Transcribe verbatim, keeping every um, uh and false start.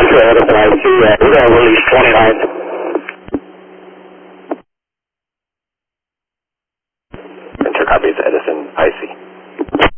Edison I C, uh, we're going to release twenty-nine. Enter copies Edison I C.